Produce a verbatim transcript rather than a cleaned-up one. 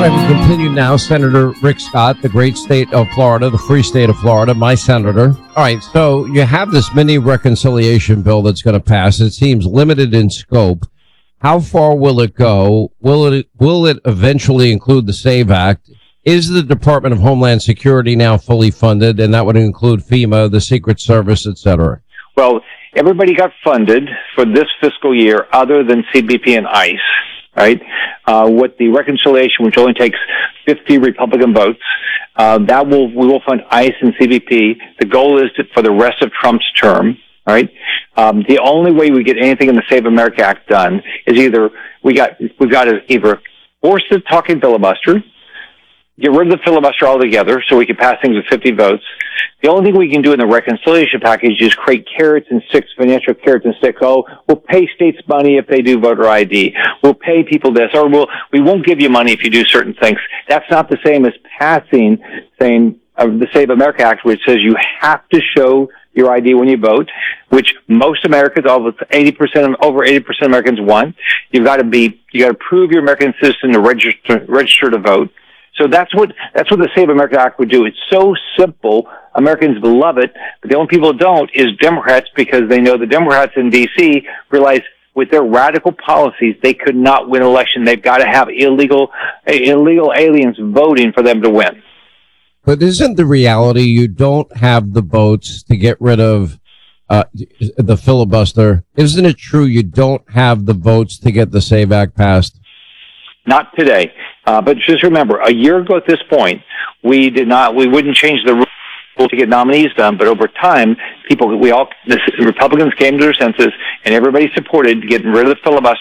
right, we continue now. Senator Rick Scott, the great state of Florida, the free state of Florida, my senator. All right, so you have this mini reconciliation bill that's going to pass. It seems limited in scope. How far will it go? Will it will it eventually include the SAVE Act? Is the Department of Homeland Security now fully funded, and that would include FEMA, the Secret Service, et cetera? Well, everybody got funded for this fiscal year other than C B P and ICE, right? Uh, with the reconciliation, which only takes fifty Republican votes, uh, that will we will fund ICE and C B P. The goal is to, for the rest of Trump's term. Right. Um, the only way we get anything in the Save America Act done is either we got we've got to either force the talking filibuster, get rid of the filibuster altogether, so we can pass things with fifty votes. The only thing we can do in the reconciliation package is create carrots and sticks, financial carrots and sticks. Oh, we'll pay states money if they do voter I D. We'll pay people this, or we'll we won't give you money if you do certain things. That's not the same as passing saying uh, the Save America Act, which says you have to show your I D when you vote, which most Americans, almost eighty percent, over eighty percent of Americans want. You've got to be, you got to prove you're American citizen to register, register to vote. So that's what, that's what the Save America Act would do. It's so simple. Americans love it, but the only people who don't is Democrats, because they know the Democrats in D C realize with their radical policies, they could not win an election. They've got to have illegal, illegal aliens voting for them to win. But isn't the reality you don't have the votes to get rid of uh, the filibuster? Isn't it true you don't have the votes to get the SAVE Act passed? Not today. Uh, but just remember, a year ago at this point, we did not, we wouldn't change the rule to get nominees done, but over time, people, we all, the Republicans came to their senses, and everybody supported getting rid of the filibuster